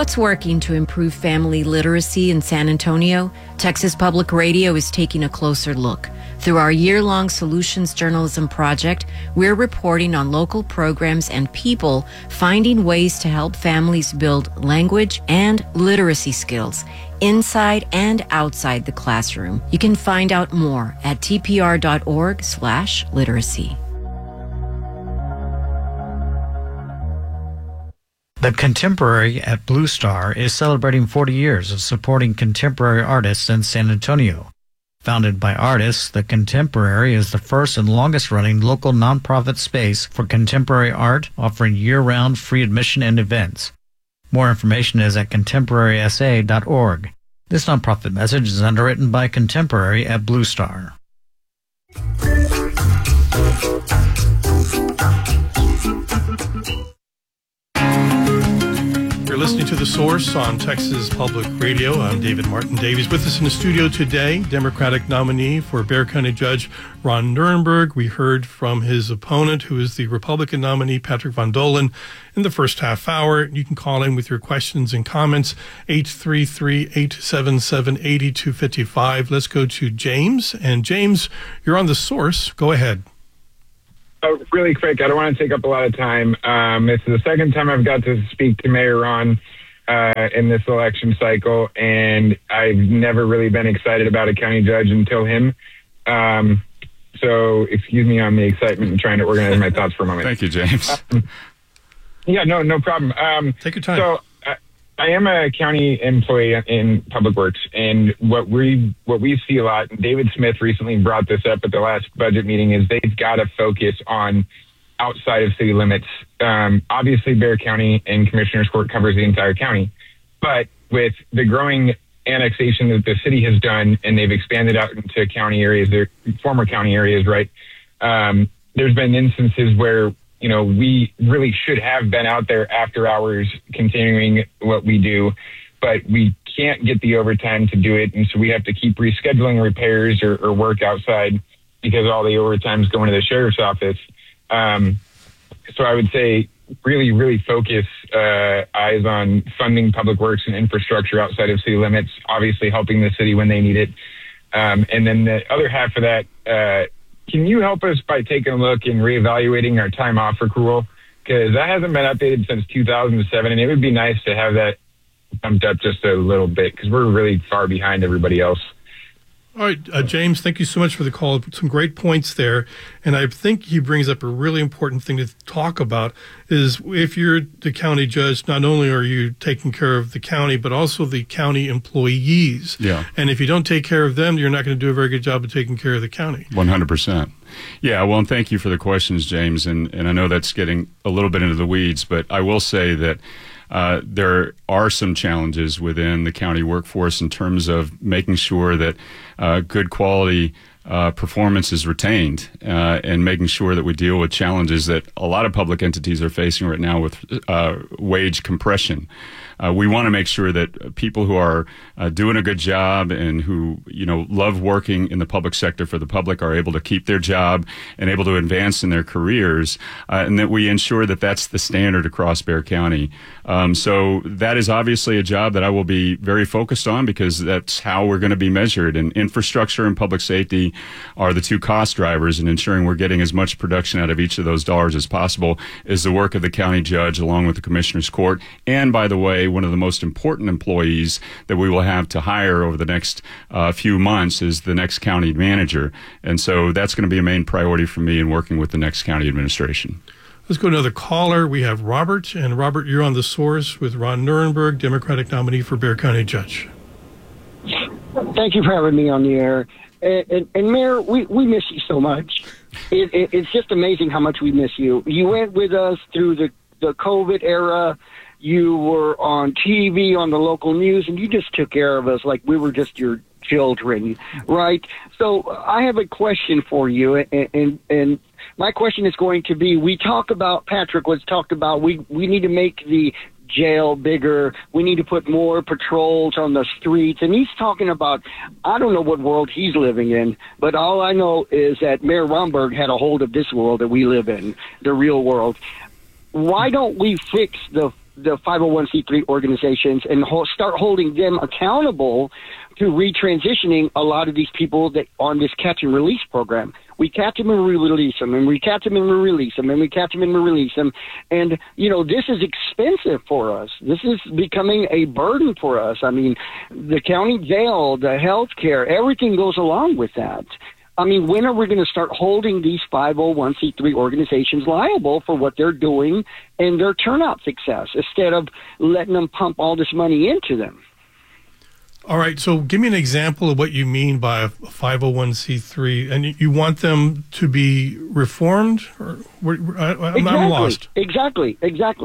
What's working to improve family literacy in San Antonio? Texas Public Radio is taking a closer look. Through our year-long Solutions Journalism project, we're reporting on local programs and people finding ways to help families build language and literacy skills inside and outside the classroom. You can find out more at tpr.org/literacy. The Contemporary at Blue Star is celebrating 40 years of supporting contemporary artists in San Antonio. Founded by artists, The Contemporary is the first and longest-running local nonprofit space for contemporary art, offering year-round free admission and events. More information is at contemporarysa.org. This nonprofit message is underwritten by Contemporary at Blue Star. You're listening to The Source on Texas Public Radio. I'm David Martin Davies. With us in the studio today, Democratic nominee for Bexar County Judge Ron Nirenberg. We heard from his opponent, who is the Republican nominee, Patrick Von Dolen, in the first half hour. You can call in with your questions and comments, 833-877-8255. Let's go to James. And James, you're on The Source. Go ahead. Really quick, I don't want to take up a lot of time. This is the second time I've got to speak to Mayor Ron in this election cycle, and I've never really been excited about a county judge until him. So excuse me on the excitement and trying to organize my thoughts for a moment. Thank you, James. No problem. Take your time. So I am a county employee in Public Works, and what we see a lot, and David Smith recently brought this up at the last budget meeting, is they've got to focus on outside of city limits. Obviously, Bexar County and Commissioner's Court covers the entire county, but with the growing annexation that the city has done, and they've expanded out into county areas, their former county areas, right? There's been instances where we really should have been out there after hours continuing what we do, but we can't get the overtime to do it. And so we have to keep rescheduling repairs or work outside because all the overtime is going to the sheriff's office. So I would say really, really focus eyes on funding public works and infrastructure outside of city limits, obviously helping the city when they need it. And then the other half of that, can you help us by taking a look and reevaluating our time off accrual? Because that hasn't been updated since 2007, and it would be nice to have that bumped up just a little bit because we're really far behind everybody else. All right, James, thank you so much for the call. Some great points there. And I think he brings up a really important thing to talk about is if you're the county judge, not only are you taking care of the county, but also the county employees. Yeah. And if you don't take care of them, you're not going to do a very good job of taking care of the county. 100%. Yeah, well, and thank you for the questions, James. And I know that's getting a little bit into the weeds, but I will say that there are some challenges within the county workforce in terms of making sure that good quality performance is retained and making sure that we deal with challenges that a lot of public entities are facing right now with wage compression. We want to make sure that people who are doing a good job and who, love working in the public sector for the public are able to keep their job and able to advance in their careers, and that we ensure that that's the standard across Bexar County. So that is obviously a job that I will be very focused on because that's how we're going to be measured. And infrastructure and public safety are the two cost drivers, and ensuring we're getting as much production out of each of those dollars as possible is the work of the county judge along with the Commissioner's Court. And by the way, one of the most important employees that we will have to hire over the next few months is the next county manager. And so that's going to be a main priority for me in working with the next county administration. Let's go to another caller. We have Robert. And Robert, you're on The Source with Ron Nirenberg, Democratic nominee for Bexar County Judge. Thank you for having me on the air. And Mayor, we miss you so much. It's just amazing how much we miss you. You went with us through the COVID era. You were on TV, on the local news, and you just took care of us like we were just your children, right? So I have a question for you, and my question is going to be, Patrick was talked about, we need to make the jail bigger. We need to put more patrols on the streets. And he's talking about, I don't know what world he's living in, but all I know is that Mayor Romberg had a hold of this world that we live in, the real world. Why don't we fix the the 501c3 organizations and start holding them accountable to retransitioning a lot of these people that on this catch and release program. We catch them and we release them, and we catch them and we release them, and we catch them and we release them. And, you know, this is expensive for us. This is becoming a burden for us. I mean, the county jail, the health care, everything goes along with that. I mean, when are we going to start holding these 501c3 organizations liable for what they're doing and their turnout success instead of letting them pump all this money into them? All right, so give me an example of what you mean by a 501c3, and you want them to be reformed? Or I'm lost. Exactly.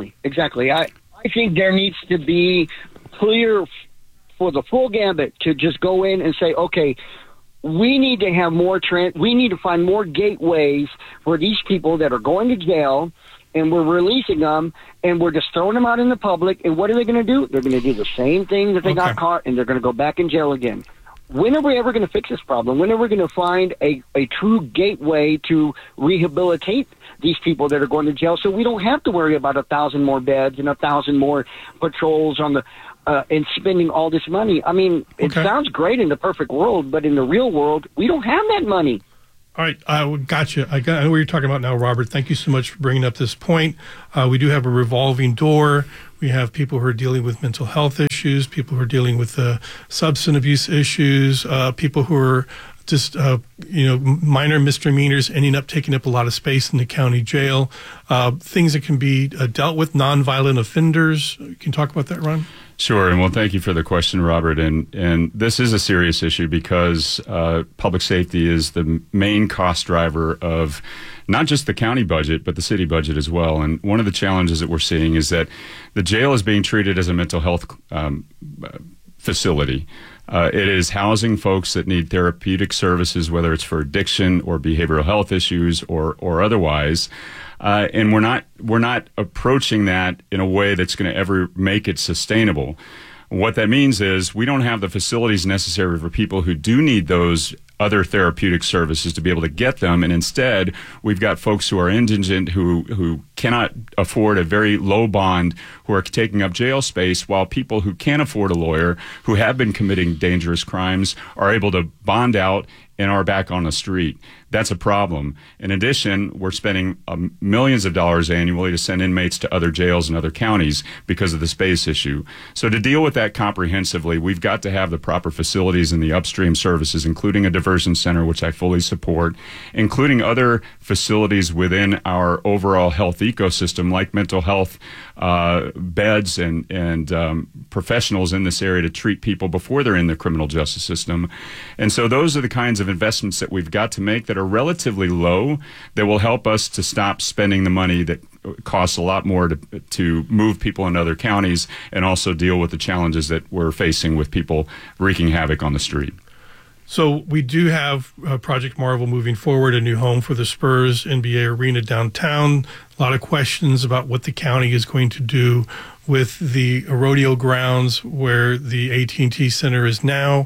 I think there needs to be clear for the full gambit to just go in and say, okay, we need to have more we need to find more gateways for these people that are going to jail, and we're releasing them, and we're just throwing them out in the public. And what are they going to do? They're going to do the same thing that they got caught, and they're going to go back in jail again. When are we ever going to fix this problem? When are we going to find a true gateway to rehabilitate these people that are going to jail, so we don't have to worry about 1,000 more beds and 1,000 more patrols on the and spending all this money? I mean, it sounds great in the perfect world, but in the real world, we don't have that money. All right, I gotcha. I know what you're talking about now, Robert. Thank you so much for bringing up this point. We do have a revolving door. We have people who are dealing with mental health issues, people who are dealing with substance abuse issues, people who are just, minor misdemeanors ending up taking up a lot of space in the county jail, things that can be dealt with, nonviolent offenders. You can talk about that, Ron? Sure, and well, thank you for the question, Robert. And this is a serious issue because public safety is the main cost driver of not just the county budget, but the city budget as well. And one of the challenges that we're seeing is that the jail is being treated as a mental health facility. It is housing folks that need therapeutic services, whether it's for addiction or behavioral health issues or otherwise. And we're not approaching that in a way that's going to ever make it sustainable. What that means is we don't have the facilities necessary for people who do need those other therapeutic services to be able to get them, and instead we've got folks who are indigent who cannot afford a very low bond, who are taking up jail space, while people who can afford a lawyer, who have been committing dangerous crimes, are able to bond out and are back on the street. That's a problem. In addition, we're spending millions of dollars annually to send inmates to other jails in other counties because of the space issue. So to deal with that comprehensively, we've got to have the proper facilities and the upstream services, including a diversion center, which I fully support, including other facilities within our overall health ecosystem, like mental health beds and professionals in this area to treat people before they're in the criminal justice system. And so those are the kinds of investments that we've got to make that are relatively low, that will help us to stop spending the money that costs a lot more to move people in other counties, and also deal with the challenges that we're facing with people wreaking havoc on the street. So we do have Project Marvel moving forward, a new home for the Spurs NBA arena downtown. A lot of questions about what the county is going to do with the rodeo grounds where the AT&T Center is now.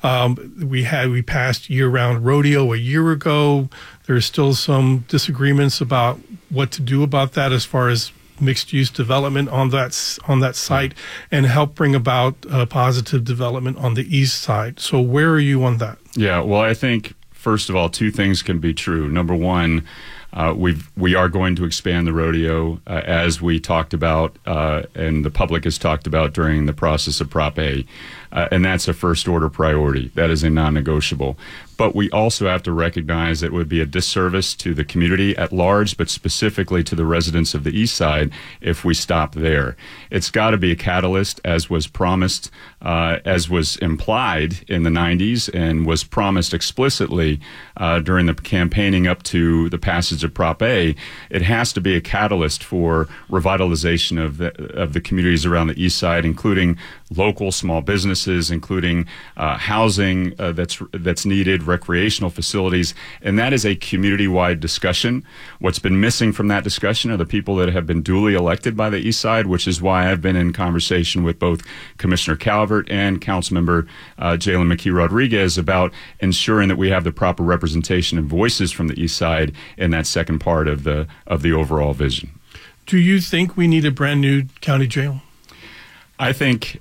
We passed year-round rodeo a year ago. There's still some disagreements about what to do about that as far as mixed-use development on that site, and help bring about positive development on the east side. So where are you on that? Yeah, well, I think, first of all, two things can be true. Number one, we are going to expand the rodeo as we talked about, and the public has talked about during the process of Prop A. And that's a first order priority. That is a non-negotiable. But we also have to recognize that it would be a disservice to the community at large, but specifically to the residents of the east side if we stop there. It's got to be a catalyst, as was promised, as was implied in the 90s and was promised explicitly during the campaigning up to the passage of Prop A. It has to be a catalyst for revitalization of the communities around the east side, including local small businesses, including housing that's needed, recreational facilities, and that is a community-wide discussion. What's been missing from that discussion are the people that have been duly elected by the east side, which is why I've been in conversation with both Commissioner Calvert and Councilmember Jalen McKee Rodriguez about ensuring that we have the proper representation and voices from the east side in that second part of the overall vision. Do you think we need a brand new county jail? I think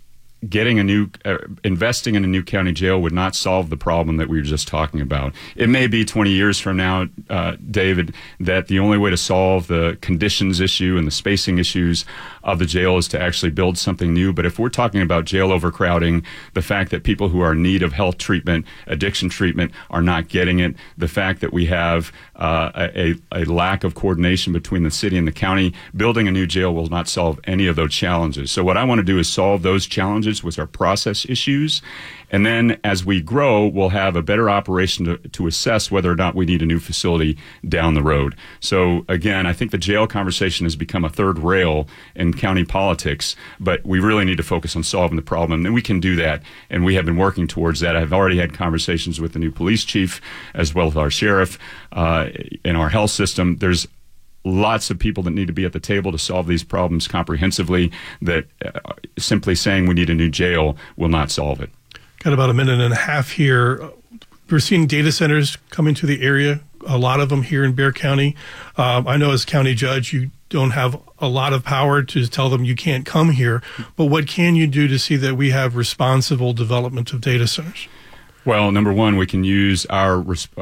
investing in a new county jail would not solve the problem that we were just talking about. It may be 20 years from now, David, that the only way to solve the conditions issue and the spacing issues of the jail is to actually build something new. But if we're talking about jail overcrowding, the fact that people who are in need of health treatment, addiction treatment, are not getting it, the fact that we have a lack of coordination between the city and the county, building a new jail will not solve any of those challenges. So what I want to do is solve those challenges with our process issues. And then as we grow, we'll have a better operation to assess whether or not we need a new facility down the road. So again, I think the jail conversation has become a third rail in county politics, but we really need to focus on solving the problem. And we can do that. And we have been working towards that. I've already had conversations with the new police chief as well as our sheriff in our health system. There's lots of people that need to be at the table to solve these problems comprehensively, that simply saying we need a new jail will not solve it. Got about a minute and a half here. We're seeing data centers coming to the area, a lot of them here in Bexar County. I know as county judge, you don't have a lot of power to tell them you can't come here, but what can you do to see that we have responsible development of data centers? Well, number one, we can use our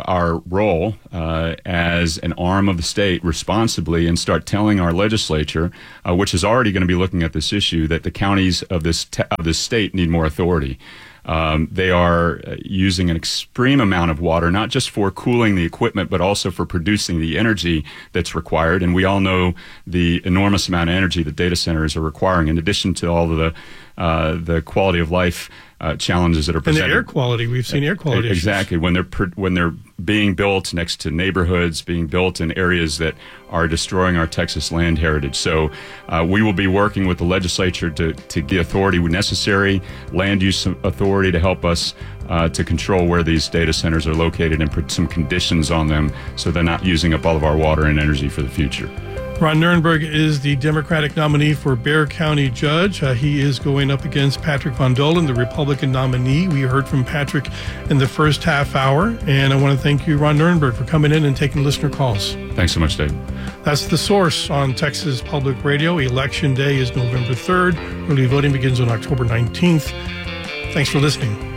role as an arm of the state responsibly and start telling our legislature, which is already going to be looking at this issue, that the counties of this state need more authority. They are using an extreme amount of water, not just for cooling the equipment, but also for producing the energy that's required. And we all know the enormous amount of energy that data centers are requiring, in addition to all of the quality of life challenges that are presented. And the air quality, we've seen air quality issues. Exactly. When they're being built next to neighborhoods, being built in areas that are destroying our Texas land heritage. So we will be working with the legislature to get authority necessary, land use authority to help us to control where these data centers are located and put some conditions on them so they're not using up all of our water and energy for the future. Ron Nirenberg is the Democratic nominee for Bexar County Judge. He is going up against Patrick Von Dohlen, the Republican nominee. We heard from Patrick in the first half hour, and I want to thank you, Ron Nirenberg, for coming in and taking listener calls. Thanks so much, Dave. That's The Source on Texas Public Radio. Election Day is November 3rd. Early voting begins on October 19th. Thanks for listening.